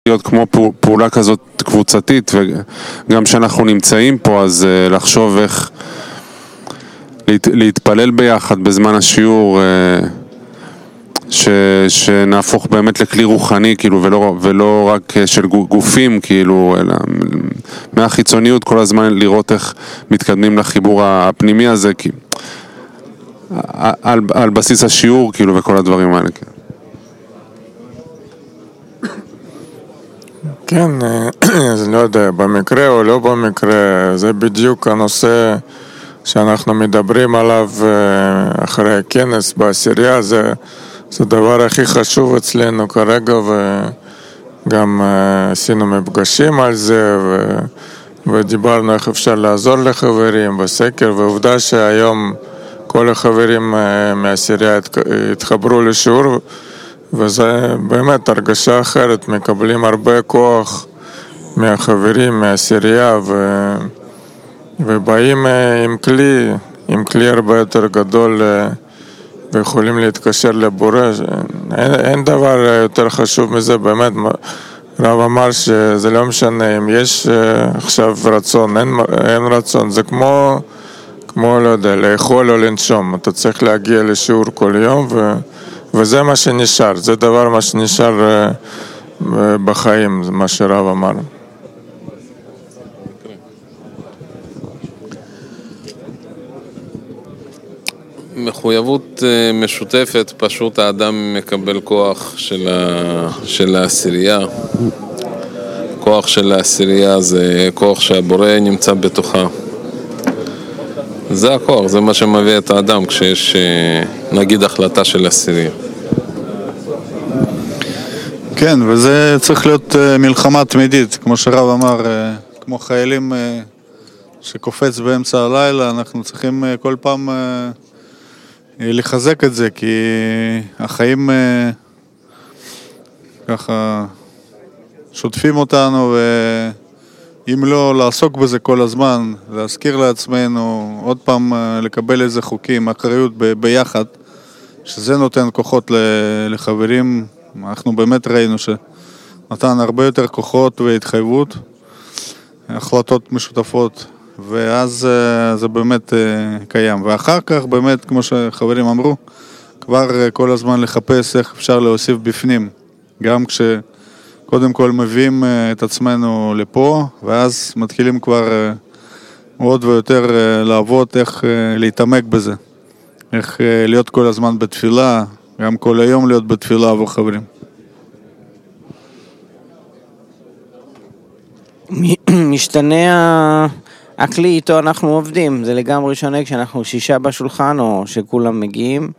להיות כמו פעולה כזאת קבוצתית, וגם שאנחנו נמצאים פה, אז לחשוב איך להתפלל ביחד בזמן השיעור, שנהפוך באמת לכלי רוחני, כאילו, ולא רק של גופים, כאילו, אלא מהחיצוניות כל הזמן לראות איך מתקדמים לחיבור הפנימי הזה, כי על בסיס השיעור, כאילו, וכל הדברים האלה. כן, אז לא יודע, במקרה או לא במקרה, זה בדיוק הנושא שאנחנו מדברים עליו אחרי הכנס בעשירייה, זה הדבר הכי חשוב אצלנו כרגע, וגם עשינו מפגשים על זה, ודיברנו איך אפשר לעזור לחברים בסקר, ועובדה שהיום כל החברים מהעשירייה התחברו לשיעור, וזה באמת הרגשה אחרת, מקבלים הרבה כוח מהחברים, מהעשירייה, ובאים עם כלי הרבה יותר גדול, ויכולים להתקשר לבורא. אין דבר יותר חשוב מזה, באמת. רב אמר שזה לא משנה אם יש עכשיו רצון, אין רצון, זה כמו לא יודע, לאכול או לנשום. אתה צריך להגיע לשיעור כל יום, וזה מה שנשאר, זה דבר מה שנשאר בחיים, זה מה שרב אמר. מחויבות משותפת, פשוט האדם מקבל כוח של העשירייה. כוח של העשירייה זה כוח שהבורא נמצא בתוכה. זה הכוח, זה מה שמביא את האדם כשיש נגיד החלטה של עשירייה. כן, וזה צריך להיות מלחמה תמידית, כמו שרב אמר, כמו חיילים שקופץ באמצע הלילה, אנחנו צריכים כל פעם לחזק את זה, כי החיים ככה שוטפים אותנו, ואם לא לעסוק בזה כל הזמן, להזכיר לעצמנו, עוד פעם לקבל איזה חוקים, אחריות ביחד, שזה נותן כוחות לחברים. אנחנו באמת ראינו שנתן הרבה יותר כוחות והתחייבות, החלטות משותפות, ואז זה באמת קיים. ואחר כך באמת, כמו שחברים אמרו, כבר כל הזמן לחפש איך אפשר להוסיף בפנים, גם כשקודם כל מביאים את עצמנו לפה, ואז מתחילים כבר עוד ויותר לעבוד איך להתעמק בזה, איך להיות כל הזמן בתפילה, גם כל היום להיות בתפילה עבור חברים. משתנה הכלי איתו אנחנו עובדים, זה לגמרי שונה כשאנחנו 6 בשולחן או שכולם מגיעים,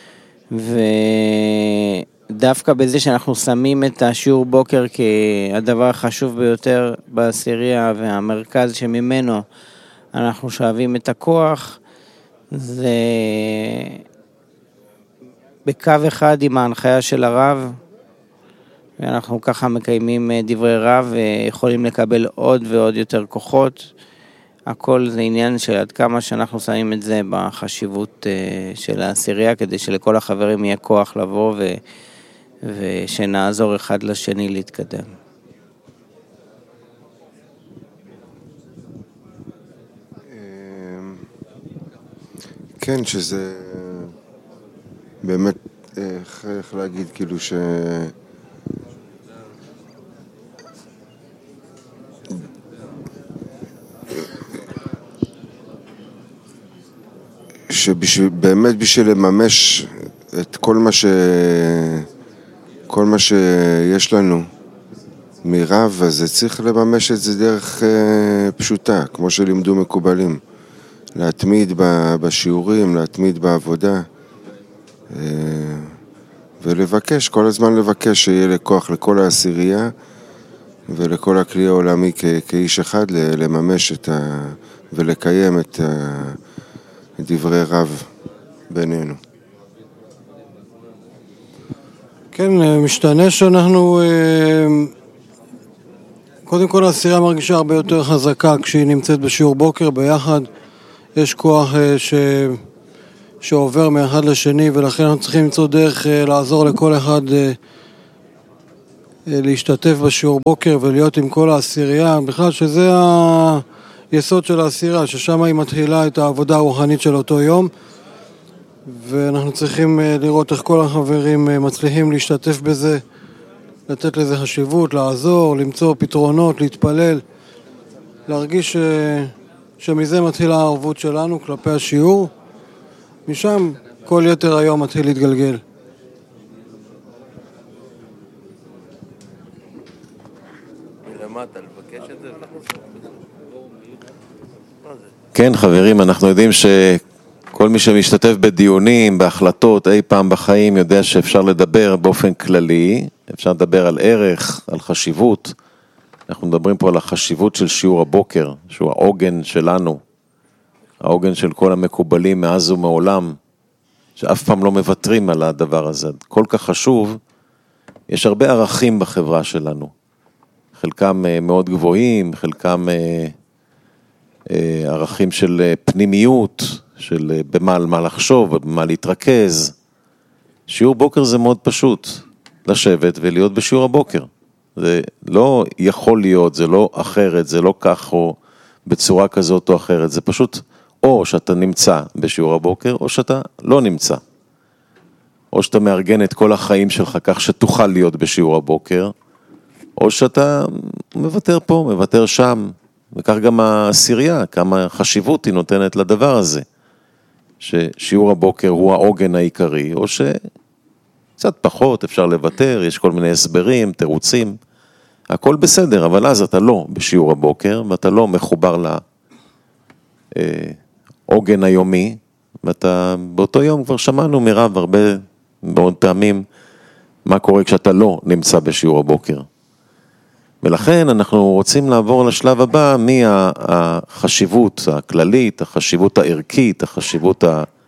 ודווקא בזה שאנחנו שמים את השיעור בוקר כהדבר החשוב ביותר בעשירייה והמרכז שממנו אנחנו שואבים את הכוח, זה בקו אחד עם ההנחיה של הרב, ואנחנו ככה מקיימים דברי רב ויכולים לקבל עוד ועוד יותר כוחות. הכל זה עניין של עד כמה שאנחנו שמים את זה בחשיבות של העשירייה, כדי שלכל החברים יהיה כוח לבוא ושנעזור אחד לשני להתקדם. כן, שזה באמת, איך להגיד, כאילו שבאמת בשביל לממש את כל מה שיש לנו מרב, אז זה צריך לממש את זה דרך פשוטה, כמו שלימדו מקובלים. להתמיד בשיעורים, להתמיד בעבודה, ולבקש, כל הזמן לבקש שיהיה לכוח לכל העשירייה ולכל הכלי העולמי כאיש אחד לממש ולקיים את דברי רב בינינו. כן, משתנה שאנחנו, קודם כל העשירייה מרגישה הרבה יותר חזקה כשהיא נמצאת בשיעור בוקר ביחד. יש כוח שעובר מאחד לשני, ולכן אנחנו צריכים למצוא דרך לעזור לכל אחד להשתתף בשיעור בוקר ולהיות עם כל העשירייה, בכלל שזה היסוד של העשירייה, ששם היא מתחילה את העבודה הרוחנית של אותו יום, ואנחנו צריכים לראות איך כל החברים מצליחים להשתתף בזה, לתת לזה חשיבות, לעזור, למצוא פתרונות, להתפלל, להרגיש שמזה מתחילה הערבות שלנו כלפי השיעור, משם כל יתר היום מתחיל להתגלגל. כן, חברים, אנחנו יודעים שכל מי שמשתתף בדיונים, בהחלטות, אי פעם בחיים, יודע שאפשר לדבר באופן כללי, אפשר לדבר על ערך, על חשיבות. אנחנו מדברים פה על החשיבות של שיעור הבוקר, שהוא העוגן שלנו, העוגן של כל המקובלים מאז ומעולם, שאף פעם לא מוותרים על הדבר הזה. כל כך חשוב, יש הרבה ערכים בחברה שלנו. חלקם מאוד גבוהים, חלקם ערכים של פנימיות, של במה על מה לחשוב, במה להתרכז. שיעור בוקר זה מאוד פשוט, לשבת ולהיות בשיעור הבוקר. זה לא יכול להיות, זה לא אחרת, זה לא כך או בצורה כזאת או אחרת, זה פשוט או שאתה נמצא בשיעור הבוקר או שאתה לא נמצא. או שאתה מארגן את כל החיים שלך כך שתוכל להיות בשיעור הבוקר, או שאתה מוותר פה, מוותר שם, וכך גם העשירייה, כמה חשיבות היא נותנת לדבר הזה, ששיעור הבוקר הוא העוגן העיקרי, או שקצת פחות אפשר לוותר, יש כל מיני הסברים, תירוצים, הכל בסדר, אבל אז אתה לא בשיעור הבוקר, ואתה לא מחובר לעוגן היומי, ואתה באותו יום כבר שמענו מרב הרבה מאוד פעמים, מה קורה כשאתה לא נמצא בשיעור הבוקר. ולכן אנחנו רוצים לעבור לשלב הבא מהחשיבות הכללית, החשיבות הערכית, החשיבות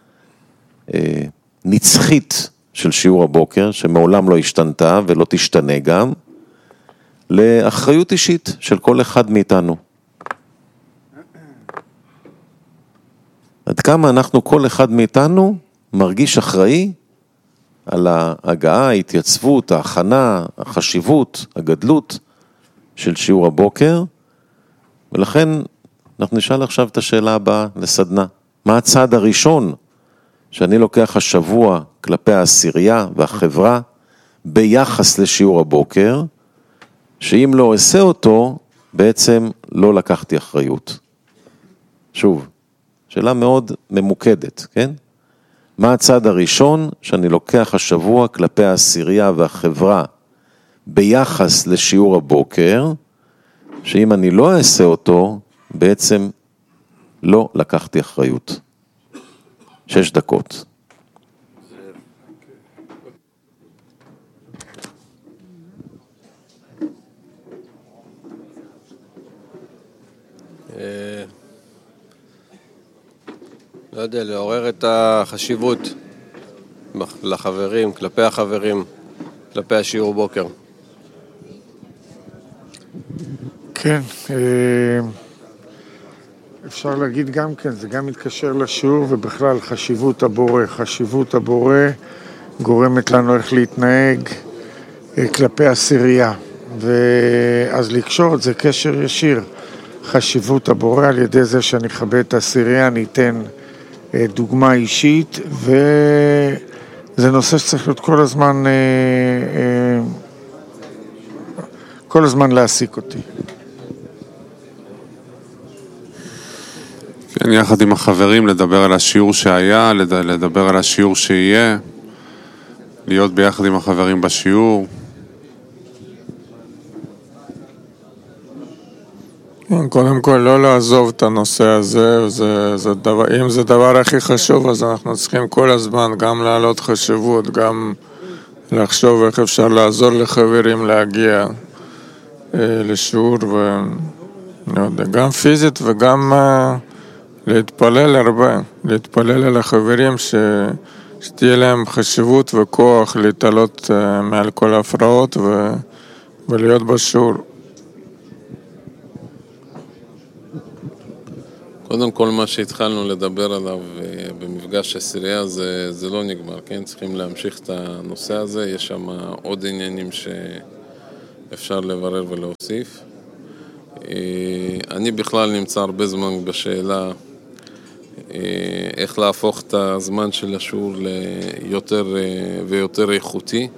הנצחית של שיעור הבוקר, שמעולם לא השתנתה ולא תשתנה גם, לאחריות אישית של כל אחד מאיתנו. עד כמה אנחנו, כל אחד מאיתנו, מרגיש אחראי על ההגעה, ההתייצבות, ההכנה, החשיבות, הגדלות, של שיעור הבוקר, ולכן אנחנו נשאל עכשיו את השאלה הבאה לסדנה. מה הצעד הראשון שאני לוקח השבוע כלפי העשירייה והחברה ביחס לשיעור הבוקר, שאם לא אעשה אותו, בעצם לא לקחתי אחריות. שוב, שאלה מאוד ממוקדת, כן? מה הצעד הראשון שאני לוקח השבוע כלפי העשירייה והחברה ביחס לשיעור הבוקר, שאם אני לא אעשה אותו, בעצם לא לקחתי אחריות. 6 דקות. לא יודע, לעורר את החשיבות לחברים, כלפי החברים, כלפי השיעור בוקר. כן, אפשר להגיד גם כן, זה גם מתקשר לשיעור ובכלל חשיבות הבורא. חשיבות הבורא גורמת לנו איך להתנהג כלפי העשירייה. ואז לקשור את זה קשר ישיר. חשיבות הבורא על ידי זה שאני אכבד את העשירייה, אני אתן דוגמה אישית, וזה נושא שצריך להיות כל הזמן להעסיק אותי. כן, יחד עם החברים לדבר על השיעור שהיה, לדבר על השיעור שיהיה, להיות ביחד עם החברים בשיעור. קודם כל לא לעזוב את הנושא הזה, אם זה דבר הכי חשוב אז אנחנו צריכים כל הזמן גם להעלות חשיבות, גם לחשוב איך אפשר לעזור לחברים להגיע לשיעור, גם פיזית וגם להתפלל הרבה, להתפלל על החברים שתהיה להם חשיבות וכוח להתעלות מעל כל ההפרעות ולהיות בשיעור. קודם כל מה שהתחלנו לדבר עליו במפגש עשירייה זה לא נגמר, כן? צריכים להמשיך את הנושא הזה, יש שם עוד עניינים אפשר לברר ולהוסיף. אני בכלל נמצא הרבה זמן בשאלה איך להפוך את הזמן של השיעור ליותר ויותר איכותי,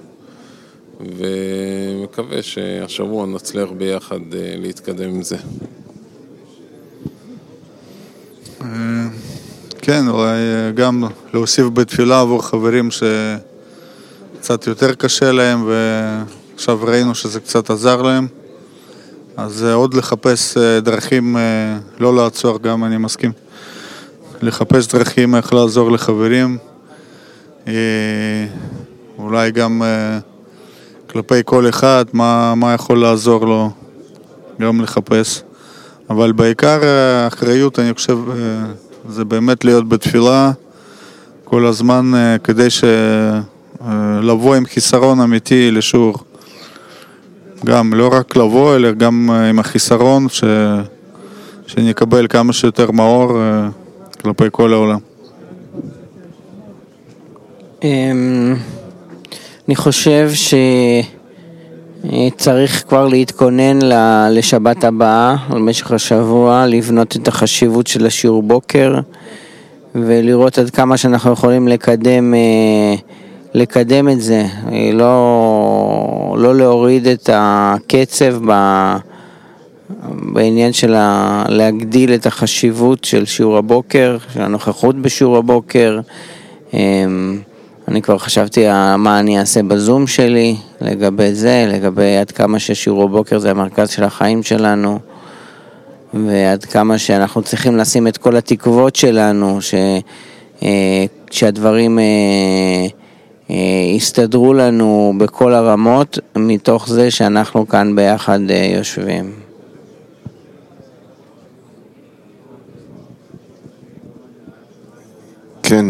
ומקווה שהשבוע נצליח ביחד להתקדם עם זה. כן, אולי גם להוסיף בתפילה עבור חברים שקצת יותר קשה להם, ועכשיו ראינו שזה קצת עזר להם. אז עוד לחפש דרכים, לא לעצור, גם אני מסכים. לחפש דרכים איך לעזור לחברים, אולי גם כלפי כל אחד, מה יכול לעזור לו, גם לחפש. אבל בעיקר האחריות, אני חושב, זה באמת להיות בתפילה כל הזמן, כדי לבוא עם חיסרון אמיתי לשיעור. גם לא רק לבוא, אלא גם עם החיסרון שנקבל כמה שיותר מאור כלפי כל העולם. אני חושב שצריך כבר להתכונן לשבת הבאה, במשך השבוע, לבנות את החשיבות של השיעור בוקר, ולראות עד כמה שאנחנו יכולים לקדם את זה, לא להוריד את הקצב בעניין של להגדיל את החשיבות של שיעור הבוקר, של הנוכחות בשיעור הבוקר. אני כבר חשבתי מה אני אעשה בזום שלי לגבי זה, לגבי עד כמה ששיעור הבוקר זה המרכז של החיים שלנו, ועד כמה שאנחנו צריכים לשים את כל התקוות שלנו, שהדברים יסתדרו לנו בכל הרמות, מתוך זה שאנחנו כאן ביחד יושבים. כן,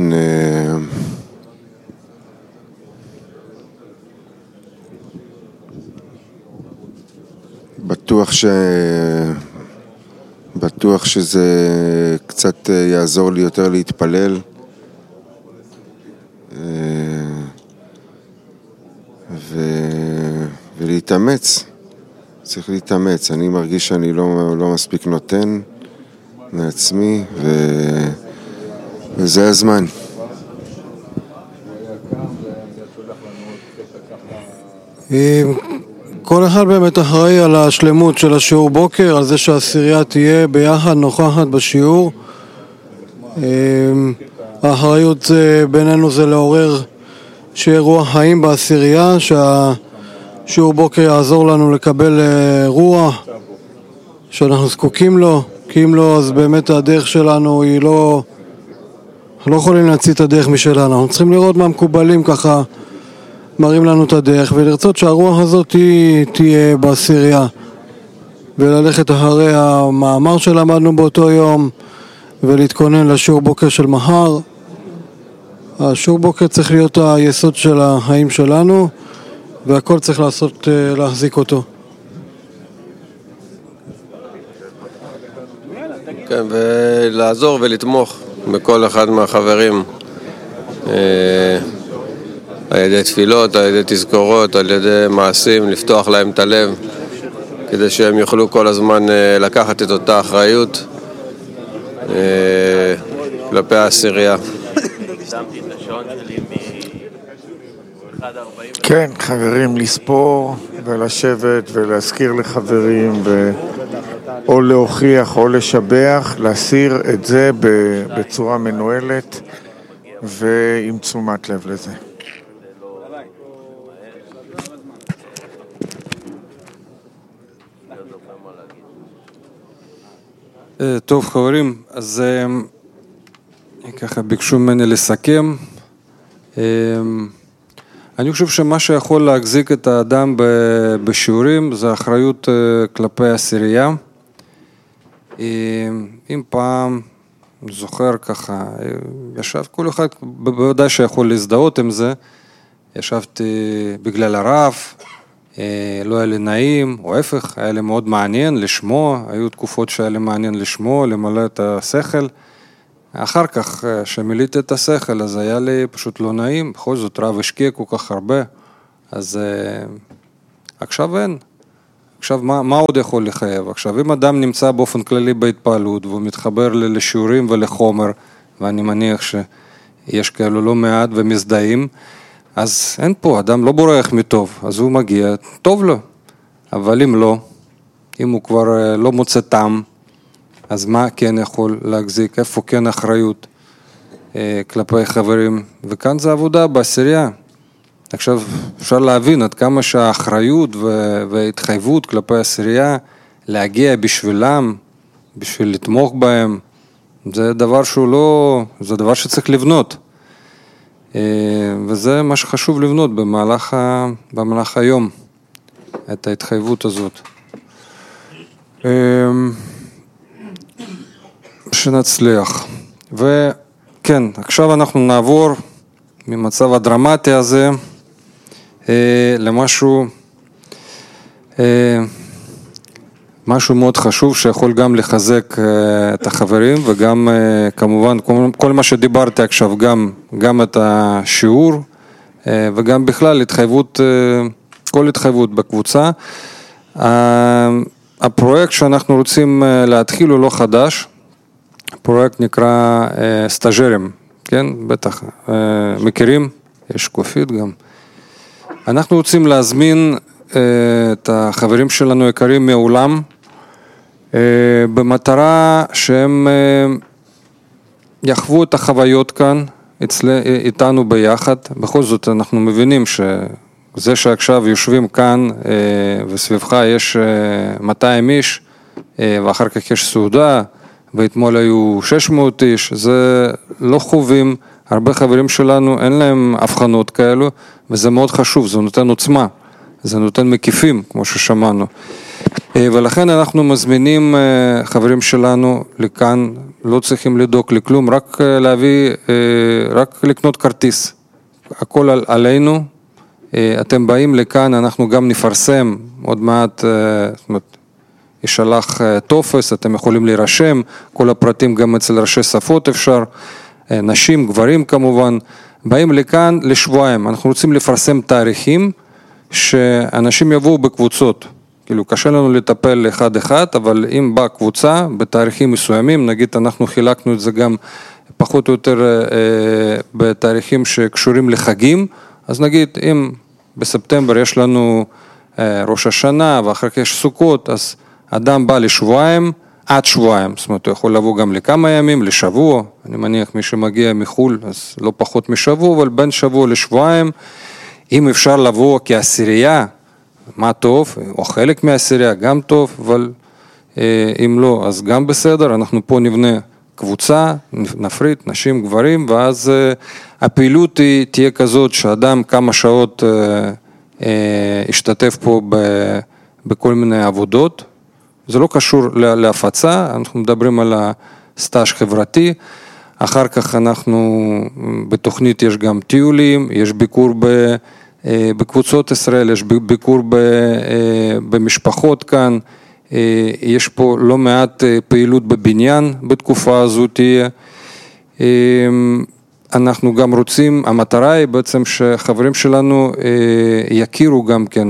בטוח שזה קצת יעזור לי יותר להתפלל, ולהתאמץ. צריך להתאמץ. אני מרגיש שאני לא מספיק נותן מעצמי, וזה הזמן. כל אחד באמת אחראי על השלמות של השיעור בוקר, על זה שהעשירייה תהיה ביחד נוכחת בשיעור. האחריות בינינו זה לעורר שיהיה רוח חיים בעשירייה, שהשיעור בוקר יעזור לנו לקבל רוח שאנחנו זקוקים לו, כי אם לא, אז באמת הדרך שלנו היא לא יכולים להציע את הדרך משלנו. אנחנו צריכים לראות מה מקובלים ככה מראים לנו את הדרך, ולרצות שהרוח הזאת תהיה בעשירייה, וללכת אחרי המאמר שלמדנו באותו יום, ולהתכונן לשיעור בוקר של מחר. השיעור בוקר צריך להיות היסוד של החיים שלנו, והכל צריך להחזיק אותו. כן, ולעזור ולתמוך בכל אחד מהחברים, על ידי תפילות, על ידי תזכורות, על ידי מעשים, לפתוח להם את הלב, כדי שהם יוכלו כל הזמן לקחת את אותה אחריות כלפי העשירייה. כן, חברים, לספור ולשבת ולהזכיר לחברים, או להוכיח או לשבח, להסיר את זה בצורה מנוהלת ועם תשומת לב לזה. טוב חברים, אז ככה ביקשו ממני לסכם. אני חושב שמה שיכול להחזיק את האדם בשיעורים זה אחריות כלפי העשירייה. אם פעם זוכר ככה, ישב כל אחד בוודאי שיכול להזדהות עם זה, ישבתי בגלל הרב, לא היה לי נעים, או ההפך, היה לי מאוד מעניין לשמוע, היו תקופות שהיה לי מעניין לשמוע, למלא את השכל. אחר כך, שמילאתי את השכל, אז היה לי פשוט לא נעים, בכל זאת רב השקיע כל כך הרבה, אז עכשיו אין. עכשיו, מה עוד יכול לחייב? עכשיו, אם אדם נמצא באופן כללי בהתפעלות, והוא מתחבר לשיעורים ולחומר, ואני מניח שיש כאלו לא מעט ומזדהים, אז אין פה, אדם לא בורח מטוב, אז הוא מגיע, טוב לו. אבל אם לא, אם הוא כבר לא מוצא טעם, אז מה כן יכול להחזיק? איפה כן אחריות כלפי חברים? וכאן זה עבודה בעשירייה. עכשיו אפשר להבין עד כמה שהאחריות וההתחייבות כלפי העשירייה להגיע בשבילם, בשביל לתמוך בהם, זה דבר שהוא לא, זה דבר שצריך לבנות. וזה מה שחשוב לבנות במהלך היום, את ההתחייבות הזאת. שנצליח. וכן, עכשיו אנחנו נעבור ממצב הדרמטי הזה למשהו מאוד חשוב שיכול גם לחזק את החברים וגם כמובן כל מה שדיברתי עכשיו, גם את השיעור וגם בכלל כל התחייבות בקבוצה. הפרויקט שאנחנו רוצים להתחיל הוא לא חדש, הפרויקט נקרא סטאז'רים, כן? בטח מכירים, יש שקופית גם. אנחנו רוצים להזמין את החברים שלנו יקרים מעולם, במטרה שהם יחוו את החוויות כאן, איתנו ביחד. בכל זאת אנחנו מבינים שזה שעכשיו יושבים כאן וסביבך יש 200 איש ואחר כך יש סעודה ואתמול היו 600 איש, זה לא חווים, הרבה חברים שלנו אין להם הבחנות כאלו וזה מאוד חשוב, זה נותן עוצמה, זה נותן מקיפים כמו ששמענו. ולכן אנחנו מזמינים חברים שלנו לכאן, לא צריכים לדאוג לכלום, רק להביא, רק לקנות כרטיס. הכל עלינו, אתם באים לכאן, אנחנו גם נפרסם, עוד מעט, זאת אומרת, ישלח טופס, אתם יכולים להירשם, כל הפרטים גם אצל ראשי שפות אפשר, נשים, גברים כמובן, באים לכאן לשבועיים, אנחנו רוצים לפרסם תאריכים, שאנשים יבואו בקבוצות. כאילו קשה לנו לטפל אחד, אבל אם באה קבוצה בתאריכים מסוימים, נגיד אנחנו חילקנו את זה גם פחות או יותר בתאריכים שקשורים לחגים, אז נגיד אם בספטמבר יש לנו ראש השנה ואחר כך יש סוכות, אז אדם בא לשבועיים, עד שבועיים, זאת אומרת הוא יכול לבוא גם לכמה ימים, לשבוע, אני מניח מי שמגיע מחול, אז לא פחות משבוע, אבל בין שבוע לשבועיים, אם אפשר לבוא כעשירייה, מה טוב, או חלק מהעשירייה גם טוב, אבל אם לא, אז גם בסדר, אנחנו פה נבנה קבוצה, נפריד, נשים, גברים, ואז הפעילות תהיה כזאת שאדם כמה שעות ישתתף פה בכל מיני עבודות, זה לא קשור להפצה, אנחנו מדברים על הסטאז' חברתי, אחר כך אנחנו, בתוכנית יש גם טיולים, יש ביקור בקבוצות ישראל, יש ביקור במשפחות כאן, יש פה לא מעט פעילות בבניין בתקופה הזו תהיה. אנחנו גם רוצים, המטרה היא בעצם שחברים שלנו יכירו גם כן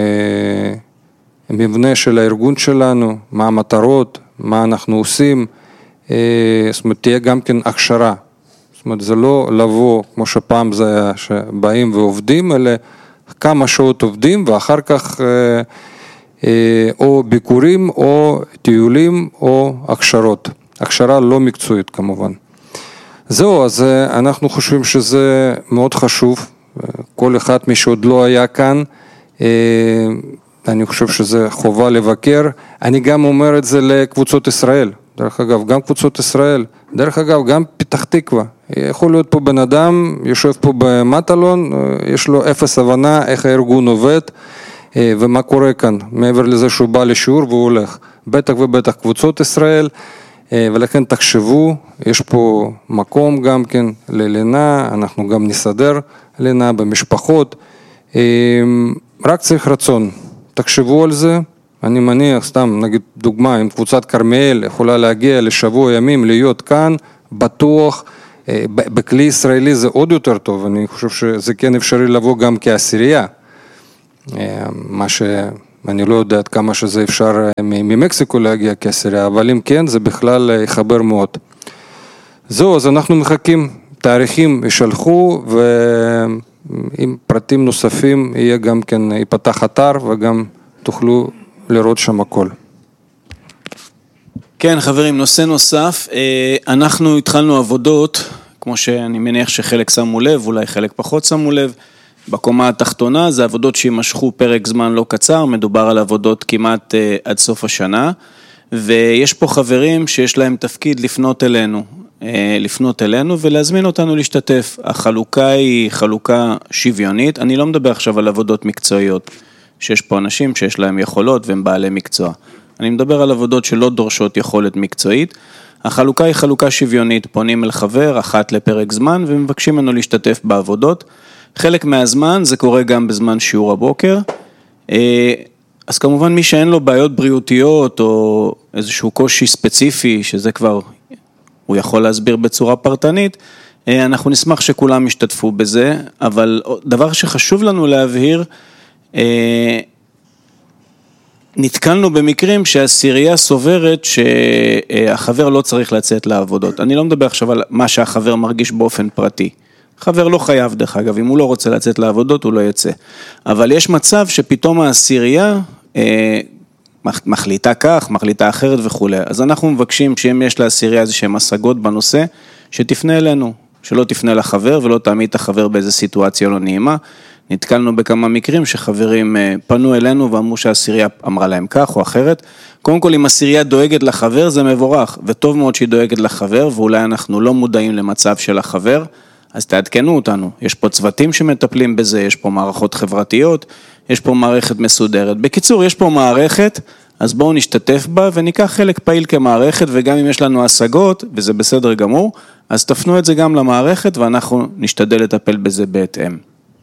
מבנה של הארגון שלנו, מה המטרות, מה אנחנו עושים, זאת אומרת תהיה גם כן הכשרה. זאת אומרת, זה לא לבוא, כמו שפעם זה היה, שבאים ועובדים, אלא כמה שעות עובדים, ואחר כך או ביקורים, או טיולים, או הכשרות. הכשרה לא מקצועית כמובן. זהו, אז אנחנו חושבים שזה מאוד חשוב. כל אחד מי שעוד לא היה כאן, אני חושב שזה חובה לבקר. אני גם אומר את זה לקבוצות ישראל. דרך אגב, גם קבוצות ישראל, דרך אגב, גם פתח תקווה. יכול להיות פה בן אדם, יושב פה במטלון, יש לו אפס הבנה איך הארגון עובד ומה קורה כאן, מעבר לזה שהוא בא לשיעור והוא הולך. בטח ובטח קבוצות ישראל, ולכן תחשבו, יש פה מקום גם כן ללינה, אנחנו גם נסדר לינה במשפחות, רק צריך רצון, תחשבו על זה. אני מניח, סתם נגיד דוגמה, אם קבוצת קרמיאל יכולה להגיע לשבוע ימים, להיות כאן, בטוח, בכלי ישראלי זה עוד יותר טוב, אני חושב שזה כן אפשרי לבוא גם כעשירייה, מה אני לא יודע עד כמה שזה אפשר ממקסיקו להגיע כעשירייה, אבל אם כן, זה בכלל יחבר מאוד. זהו, אז אנחנו מחכים, תאריכים ישלחו, ועם פרטים נוספים יהיה גם כן, ייפתח אתר, וגם תוכלו לראות שם הכל. כן, חברים, נושא נוסף, אנחנו התחלנו עבודות, כמו שאני מניח שחלק שמו לב, אולי חלק פחות שמו לב, בקומה התחתונה, זה עבודות שימשכו פרק זמן לא קצר, מדובר על עבודות כמעט עד סוף השנה, ויש פה חברים שיש להם תפקיד לפנות אלינו ולהזמין אותנו להשתתף. החלוקה היא חלוקה שוויונית, אני לא מדבר עכשיו על עבודות מקצועיות, שיש פה אנשים שיש להם יכולות והם בעלי מקצוע. אני מדבר על עבודות שלא דורשות יכולת מקצועית. החלוקה היא חלוקה שוויונית, פונים אל חבר אחת לפרק זמן ומבקשים ממנו להשתתף בעבודות. חלק מהזמן זה קורה גם בזמן שיעור הבוקר. אז כמובן מי שאין לו בעיות בריאותיות או איזשהו קושי ספציפי, שזה כבר הוא יכול להסביר בצורה פרטנית, אנחנו נשמח שכולם ישתתפו בזה, אבל דבר שחשוב לנו להבהיר, נתקלנו במקרים שהעשירייה סוברת שהחבר לא צריך לצאת לעבודות. אני לא מדבר עכשיו על מה שהחבר מרגיש באופן פרטי. חבר לא חייב דרך אגב, אם הוא לא רוצה לצאת לעבודות הוא לא יצא. אבל יש מצב שפתאום העשירייה מחליטה כך, מחליטה אחרת וכו'. אז אנחנו מבקשים שאם יש לעשירייה איזה שהם השגות בנושא, שתפנה אלינו, שלא תפנה לחבר ולא תעמיד את החבר באיזה סיטואציה לא נעימה. נתקלנו בכמה מקרים שחברים פנו אלינו ואמרו שהעשירייה אמרה להם כך או אחרת. קודם כל, אם העשירייה דואגת לחבר זה מבורך, וטוב מאוד שהיא דואגת לחבר, ואולי אנחנו לא מודעים למצב של החבר, אז תעדכנו אותנו. יש פה צוותים שמטפלים בזה, יש פה מערכות חברתיות, יש פה מערכת מסודרת. בקיצור, יש פה מערכת, אז בואו נשתתף בה וניקח חלק פעיל כמערכת, וגם אם יש לנו השגות, וזה בסדר גמור, אז תפנו את זה גם למערכת, ואנחנו נשתדל לטפל בזה בהתאם.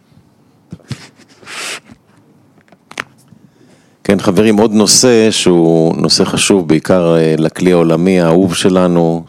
כן, חברים, עוד נושא שהוא נושא חשוב, בעיקר לכלי העולמי האהוב שלנו,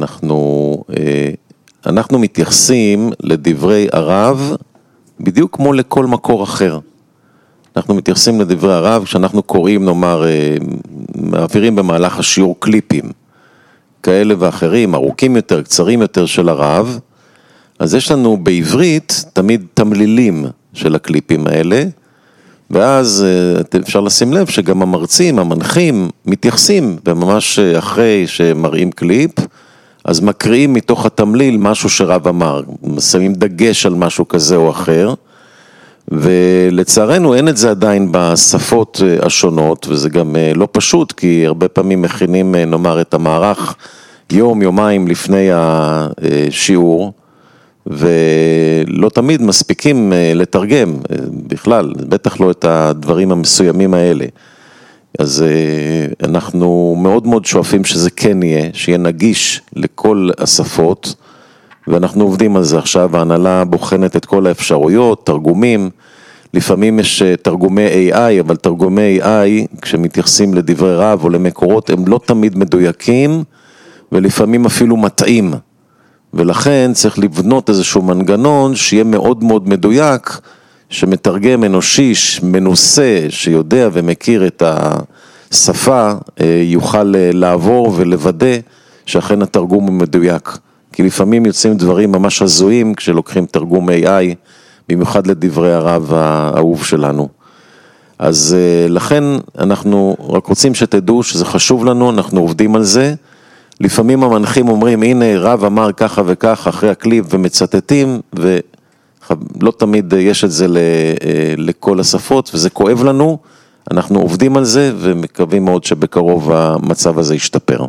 אנחנו מתייחסים לדברי הרב בדיוק כמו לכל מקור אחר. אנחנו מתייחסים לדברי הרב, כשאנחנו קוראים, נאמר, מעבירים במהלך השיעור קליפים, כאלה ואחרים, ארוכים יותר, קצרים יותר של הרב, אז יש לנו בעברית תמיד תמלילים של הקליפים האלה, ואז אפשר לשים לב שגם המרצים, המנחים, מתייחסים, וממש אחרי שמראים קליפ, אז מקריאים מתוך התמליל משהו שרב אמר, שמים דגש על משהו כזה או אחר, ולצערנו אין את זה עדיין בשפות השונות, וזה גם לא פשוט, כי הרבה פעמים מכינים, נאמר, את המערך יום, יומיים לפני השיעור, ולא תמיד מספיקים לתרגם בכלל, בטח לא את הדברים המסוימים האלה. אז אנחנו מאוד מאוד שואפים שזה כן יהיה, שיהיה נגיש לכל השפות, ואנחנו עובדים על זה עכשיו, ההנהלה בוחנת את כל האפשרויות, תרגומים, לפעמים יש תרגומי AI, אבל תרגומי AI, כשמתייחסים לדברי רב או למקורות, הם לא תמיד מדויקים, ולפעמים אפילו מטעים. ולכן צריך לבנות איזשהו מנגנון שיהיה מאוד מאוד מדויק, שמתרגם אנושי, מנוסה, שיודע ומכיר את השפה, יוכל לעבור ולוודא שאכן התרגום הוא מדויק. כי לפעמים יוצאים דברים ממש הזויים כשלוקחים תרגום AI, במיוחד לדברי הרב האהוב שלנו. אז לכן אנחנו רק רוצים שתדעו שזה חשוב לנו, אנחנו עובדים על זה. לפעמים המנחים אומרים, הנה רב אמר ככה וככה אחרי הקליפ ומצטטים, ולא תמיד יש את זה לכל השפות, וזה כואב לנו, אנחנו עובדים על זה ומקווים מאוד שבקרוב המצב הזה ישתפר.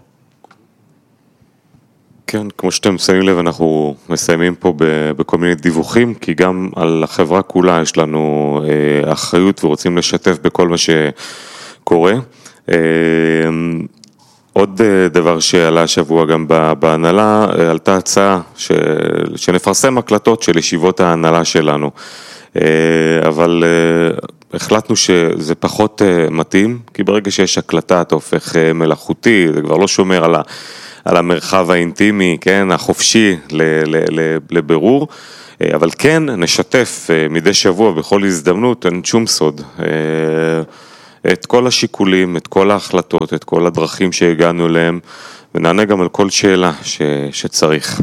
כן, כמו שאתם שמים לב, אנחנו מסיימים פה בכל מיני דיווחים, כי גם על החברה כולה יש לנו אחריות ורוצים לשתף בכל מה שקורה. עוד דבר שעלה השבוע גם בהנהלה, עלתה הצעה שנפרסם הקלטות של ישיבות ההנהלה שלנו, אבל החלטנו שזה פחות מתאים, כי ברגע שיש הקלטה אתה הופך מלאכותי, זה כבר לא שומר על המרחב האינטימי, כן, החופשי לבירור, אבל כן נשתף מדי שבוע בכל הזדמנות, אין שום סוד. את כל השיקולים, את כל ההחלטות, את כל הדרכים שהגענו אליהם, ונענה גם על כל שאלה שצריך.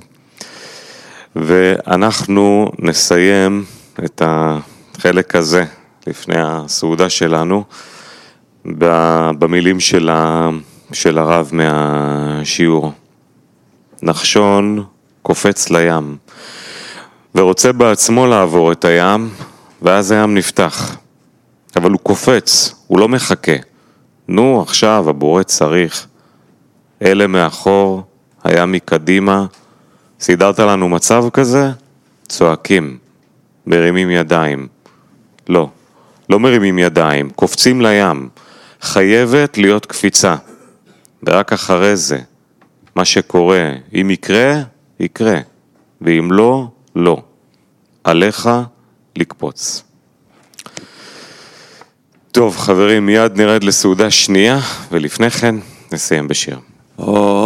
ואנחנו נסיים את החלק הזה, לפני הסעודה שלנו, במילים של הרב מהשיעור. נחשון קופץ לים, ורוצה בעצמו לעבור את הים, ואז הים נפתח. אבל הוא קופץ, הוא לא מחכה. נו, עכשיו הבורא צריך. אלה מאחור, הים מקדימה. סידרת לנו מצב כזה? צועקים, מרימים ידיים. לא מרימים ידיים, קופצים לים. חייבת להיות קפיצה. ורק אחרי זה, מה שקורה, אם יקרה, יקרה. ואם לא, לא. עליך לקפוץ. טוב, חברים, מיד נרד לסעודה שנייה, ולפני כן נסיים בשיר.